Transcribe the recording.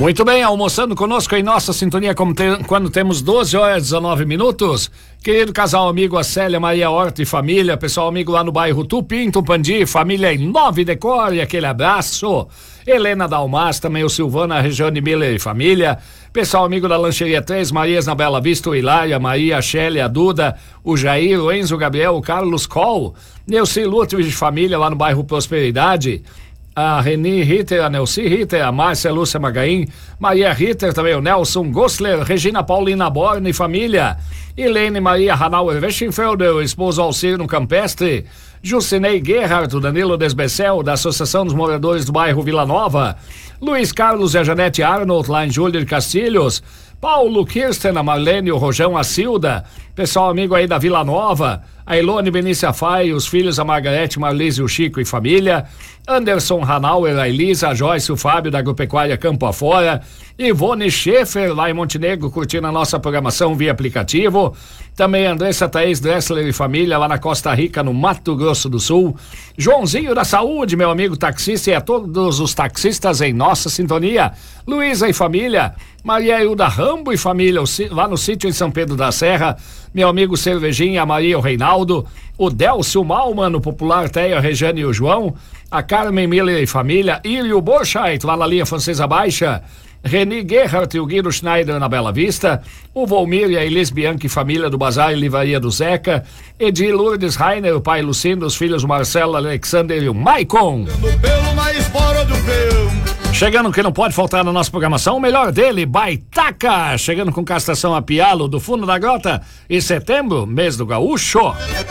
Muito bem, almoçando conosco em nossa sintonia quando temos 12 horas e 19 minutos. Querido casal amigo, a Célia Maria Horta e família, pessoal amigo lá no bairro Tupim, Tupandi, família em Nove Decore, aquele abraço. Helena Dalmas, também o Silvana, Regiane Miller e família. Pessoal amigo da Lancheria 3 Marias na Bela Vista, o Hilária, a Maria, a Shelly, a Duda, o Jair, o Enzo, o Gabriel, o Carlos Coll, Neuci Lutwig de família lá no bairro Prosperidade. A Reni Ritter, a Nelci Ritter, a Márcia Lúcia Magaim, Maria Ritter também, o Nelson Gosler, Regina Paulina Borne e família, Helene Maria Hanauer Weschenfelder, o esposo Alcino Campestre, Jucinei Gerhardt, o Danilo Desbecel, da Associação dos Moradores do Bairro Vila Nova, Luiz Carlos e a Janete Arnold, lá em Júlio de Castilhos, Paulo Kirsten, a Marlene, o Rojão, a Cilda, pessoal amigo aí da Vila Nova, a Elone Benícia Fai, os filhos a Margarete, Marlise, o Chico e família, Anderson Hanauer, a Elisa, a Joyce, o Fábio da Agropecuária Campo Afora, Ivone Schaefer, lá em Montenegro, curtindo a nossa programação via aplicativo, também Andressa Thaís Dressler e família, lá na Costa Rica, no Mato Grosso do Sul, Joãozinho da Saúde, meu amigo taxista, e a todos os taxistas em nossa sintonia, Luísa e família, Maria Hilda Rambo e família, lá no sítio em São Pedro da Serra, meu amigo Cervejinha, a Maria, o Reinaldo, o Delcio Malman, o popular Teia, a Regiane e o João, a Carmen Miller e família, Ilio Borchardt, lá na linha Francesa Baixa, Reni Gerhardt e o Guido Schneider na Bela Vista, o Volmir e a Elis Bianchi, família do Bazar e Livraria do Zeca, Edi Lourdes Rainer, o pai Lucindo, os filhos Marcelo, Alexander e o Maicon. Chegando que não pode faltar na nossa programação, o melhor dele, Baitaca, chegando com castração a pialo do fundo da grota, e setembro, mês do gaúcho.